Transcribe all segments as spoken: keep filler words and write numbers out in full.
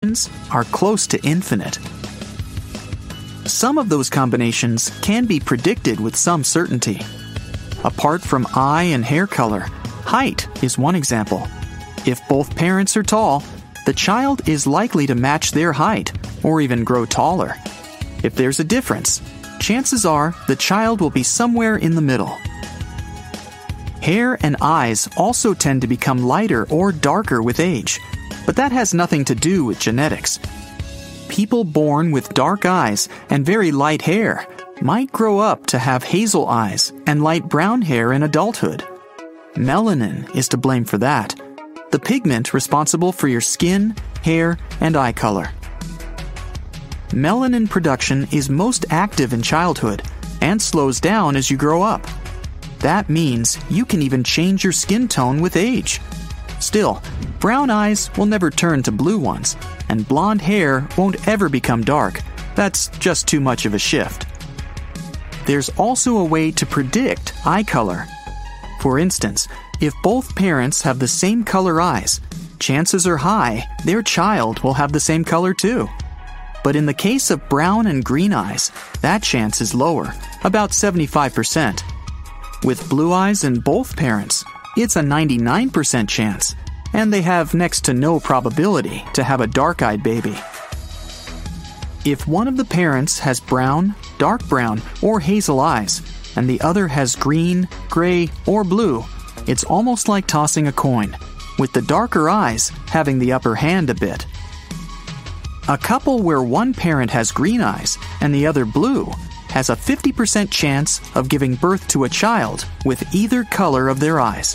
combinations are close to infinite. Some of those combinations can be predicted with some certainty. Apart from eye and hair color, height is one example. If both parents are tall, the child is likely to match their height or even grow taller. If there's a difference, chances are the child will be somewhere in the middle. Hair and eyes also tend to become lighter or darker with age, but that has nothing to do with genetics. People born with dark eyes and very light hair might grow up to have hazel eyes and light brown hair in adulthood. Melanin is to blame for that, the pigment responsible for your skin, hair, and eye color. Melanin production is most active in childhood and slows down as you grow up. That means you can even change your skin tone with age. Still, brown eyes will never turn to blue ones, and blonde hair won't ever become dark. That's just too much of a shift. There's also a way to predict eye color. For instance, if both parents have the same color eyes, chances are high their child will have the same color too. But in the case of brown and green eyes, that chance is lower, about seventy-five percent. With blue eyes in both parents, it's a ninety-nine percent chance, and they have next to no probability to have a dark-eyed baby. If one of the parents has brown, dark brown, or hazel eyes, and the other has green, gray, or blue, it's almost like tossing a coin, with the darker eyes having the upper hand a bit. A couple where one parent has green eyes and the other blue has a fifty percent chance of giving birth to a child with either color of their eyes.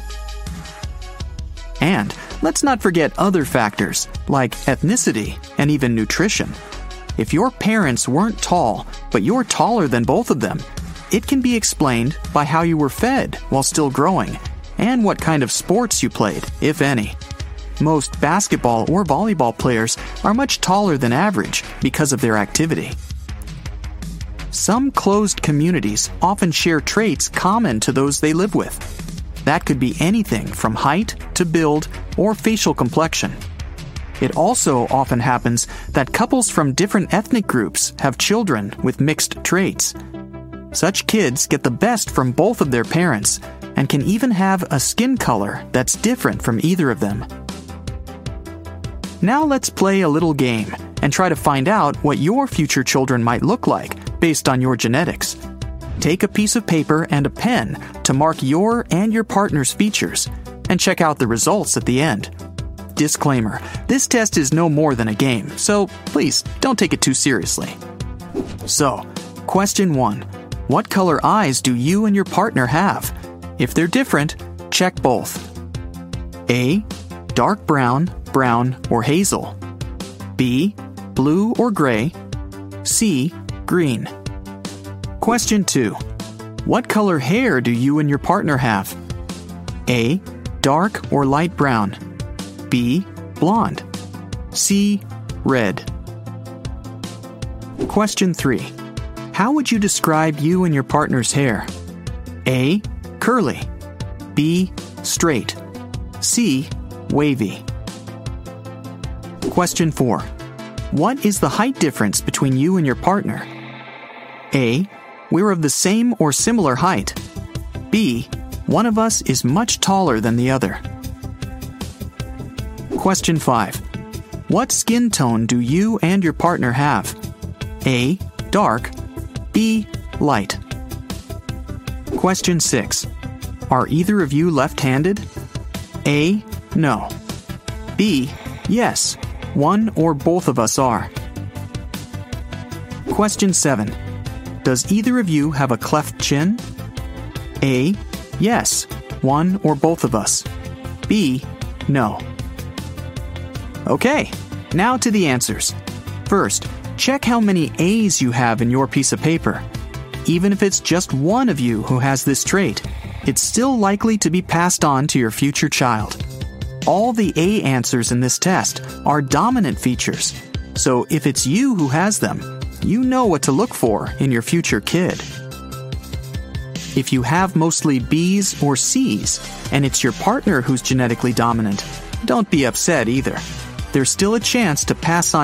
And let's not forget other factors like ethnicity and even nutrition. If your parents weren't tall, but you're taller than both of them, it can be explained by how you were fed while still growing and what kind of sports you played, if any. Most basketball or volleyball players are much taller than average because of their activity. Some closed communities often share traits common to those they live with. That could be anything from height to build or facial complexion. It also often happens that couples from different ethnic groups have children with mixed traits. Such kids get the best from both of their parents and can even have a skin color that's different from either of them. Now let's play a little game and try to find out what your future children might look like based on your genetics. Take a piece of paper and a pen to mark your and your partner's features and check out the results at the end. Disclaimer, this test is no more than a game, so please don't take it too seriously. So, question one. What color eyes do you and your partner have? If they're different, check both. A. Dark brown, brown, or hazel. B. Blue or gray. C. Green. Question two. What color hair do you and your partner have? A. Dark or light brown. B. Blonde. C. Red. Question three. How would you describe you and your partner's hair? A. Curly. B. Straight. C. Wavy. Question four. What is the height difference between you and your partner? A. We're of the same or similar height. B. One of us is much taller than the other. Question five. What skin tone do you and your partner have? A. Dark. B. Light. Question six. Are either of you left-handed? A. No. B. Yes. One or both of us are. Question seven. Does either of you have a cleft chin? A. Yes. One or both of us. B. No. Okay, now to the answers. First, check how many A's you have in your piece of paper. Even if it's just one of you who has this trait, it's still likely to be passed on to your future child. All the A answers in this test are dominant features, so if it's you who has them, you know what to look for in your future kid. If you have mostly B's or C's, and it's your partner who's genetically dominant, don't be upset either. There's still a chance to pass on